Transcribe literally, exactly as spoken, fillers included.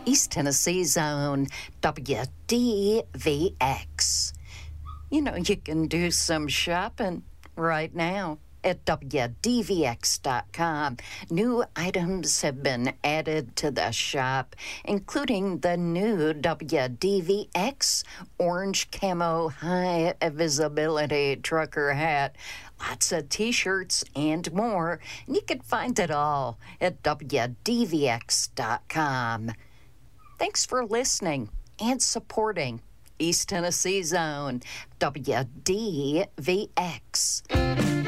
East Tennessee Zone, W D V X. You know, you can do some shopping right now at W D V X dot com. New items have been added to the shop, including the new W D V X orange camo high visibility trucker hat, lots of t-shirts and more. And you can find it all at W D V X dot com. Thanks for listening and supporting East Tennessee Zone, W D V X.